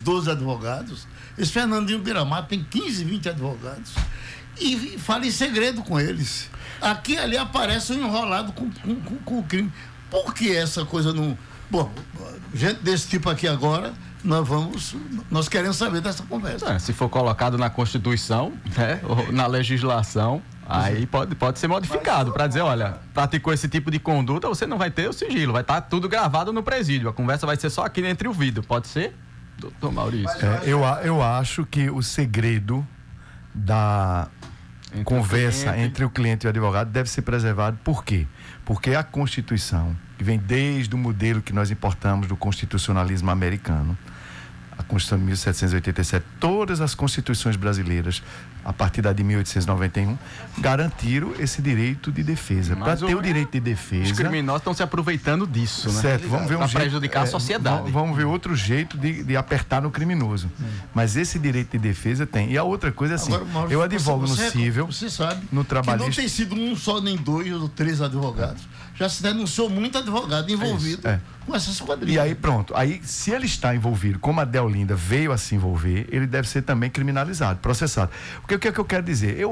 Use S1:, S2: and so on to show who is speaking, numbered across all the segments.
S1: 12 advogados. Esse Fernandinho Beiramar tem 15, 20 advogados. E fala em segredo com eles. Aqui ali aparece um enrolado com o crime. Por que essa coisa não... Bom, gente desse tipo aqui agora, nós queremos saber dessa conversa.
S2: Se for colocado na Constituição, né, ou na legislação, aí pode ser modificado para dizer, olha, praticou esse tipo de conduta, você não vai ter o sigilo, vai estar tudo gravado no presídio, a conversa vai ser só aqui entre o vidro, pode ser, doutor Maurício?
S3: Eu acho que o segredo da conversa entre o cliente e o advogado deve ser preservado. Por quê? Porque a Constituição, que vem desde o modelo que nós importamos do constitucionalismo americano, a Constituição de 1787, todas as constituições brasileiras, a partir da de 1891, garantiram esse direito de defesa. Para ter o direito de defesa...
S2: Os criminosos estão se aproveitando disso, né?
S3: Certo, vamos ver
S2: para prejudicar a sociedade.
S3: Vamos ver outro jeito de apertar no criminoso. Mas esse direito de defesa tem. E a outra coisa é assim,
S1: agora, Maurício,
S3: eu advogo no cível,
S1: você sabe
S3: no trabalhista...
S1: que não tem sido um só, nem dois ou três advogados. Já se denunciou muito advogado envolvido com essas quadrilhas.
S3: E aí pronto, aí se ele está envolvido, como a Deolinda veio a se envolver, ele deve ser também criminalizado, processado. Porque o que é que eu quero dizer? Eu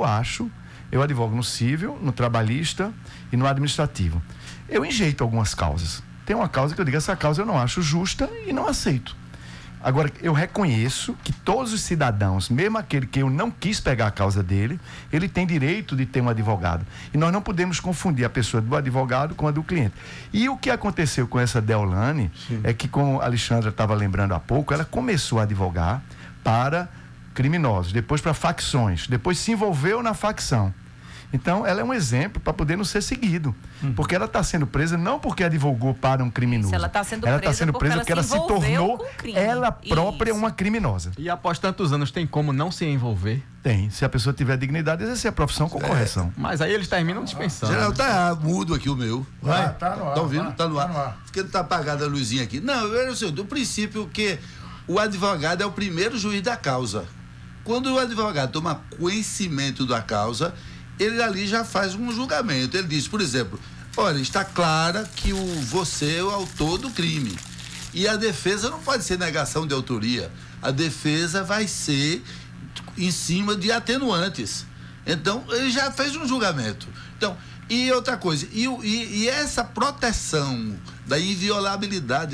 S3: advogo no cível, no trabalhista e no administrativo. Eu enjeito algumas causas. Tem uma causa que eu digo, essa causa eu não acho justa e não aceito. Agora, eu reconheço que todos os cidadãos, mesmo aquele que eu não quis pegar a causa dele, ele tem direito de ter um advogado. E nós não podemos confundir a pessoa do advogado com a do cliente. E o que aconteceu com essa Deolane é que, como a Alexandra estava lembrando há pouco, ela começou a advogar para criminosos, depois para facções, depois se envolveu na facção. Então, ela é um exemplo para poder não ser seguido. Porque ela está sendo presa não porque advogou para um criminoso.
S4: Ela está sendo presa porque ela se tornou
S3: ela própria uma criminosa.
S2: E após tantos anos, tem como não se envolver?
S3: Tem. Se a pessoa tiver dignidade, exercer a profissão com correção.
S2: Mas aí eles terminam dispensando.
S5: Geral, tá mudo aqui o meu.
S1: Vai.
S5: Tá no ar. Tá ouvindo? Tá no ar. Porque não tá apagada a luzinha aqui. Não, eu sei, do princípio que o advogado é o primeiro juiz da causa. Quando o advogado toma conhecimento da causa, ele ali já faz um julgamento. Ele diz, por exemplo, olha, está clara que você é o autor do crime. E a defesa não pode ser negação de autoria. A defesa vai ser em cima de atenuantes. Então, ele já fez um julgamento. Então, e outra coisa, e essa proteção da inviolabilidade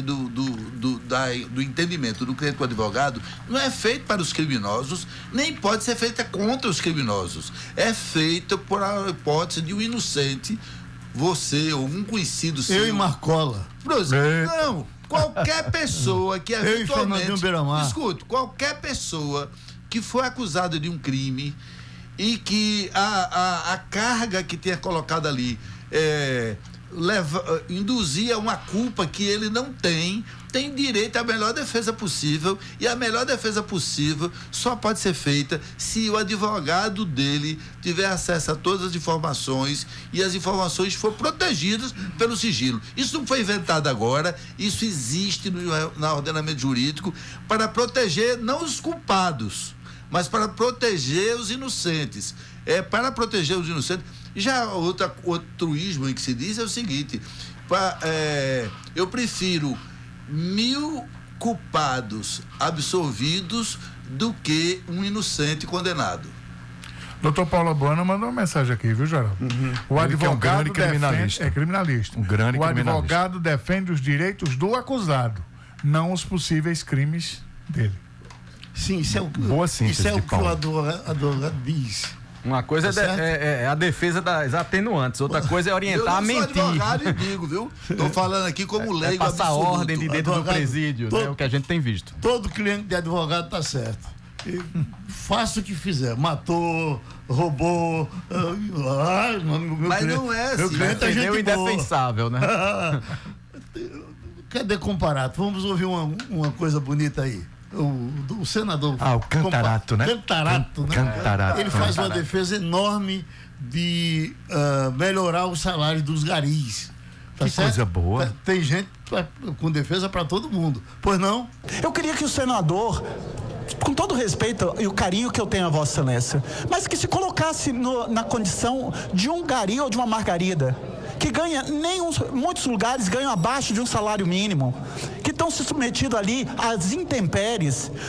S5: do entendimento do cliente com o advogado não é feito para os criminosos, nem pode ser feita contra os criminosos. É feita por a hipótese de um inocente, você ou um conhecido seu.
S1: Eu e Marcola.
S5: Não, qualquer pessoa que eventualmente...
S1: Escuta,
S5: qualquer pessoa que foi acusada de um crime e que a carga que tenha colocado ali induzia uma culpa que ele não tem direito à melhor defesa possível, e a melhor defesa possível só pode ser feita se o advogado dele tiver acesso a todas as informações e as informações for protegidas pelo sigilo. Isso não foi inventado agora, isso existe no ordenamento jurídico para proteger não os culpados, mas para proteger os inocentes. Para proteger os inocentes. Já outro ismo em que se diz é o seguinte: eu prefiro 1000 culpados absolvidos do que um inocente condenado.
S6: Doutor Paulo Bueno mandou uma mensagem aqui, viu, Geraldo? O advogado
S3: criminalista.
S6: É criminalista.
S3: Um grande
S6: o
S3: criminalista.
S6: Advogado defende os direitos do acusado, não os possíveis crimes dele.
S1: Sim, isso é o que o advogado diz.
S2: Uma coisa é a defesa das atenuantes, outra coisa é orientar a mentir.
S5: Eu não sou advogado e digo, viu? Estou falando aqui como leigo
S2: passar
S5: absoluto.
S2: Ordem de dentro do presídio, né? O que a gente tem visto.
S1: Todo cliente de advogado tá certo. Faça o que fizer. Matou, roubou.
S5: Mas não é assim.
S1: Meu cliente é gente
S2: o indefensável, né?
S1: Cadê comparado? Vamos ouvir uma coisa bonita aí. O senador...
S3: o Cantarato, né?
S1: Cantarato. Ele faz uma defesa enorme de melhorar o salário dos garis.
S3: Tá certo? Coisa boa.
S1: Tem gente com defesa para todo mundo. Pois não?
S7: Eu queria que o senador, com todo o respeito e o carinho que eu tenho a Vossa Excelência, mas que se colocasse na condição de um gari ou de uma margarida, que ganha muitos lugares ganham abaixo de um salário mínimo, que estão se submetidos ali às intempéries,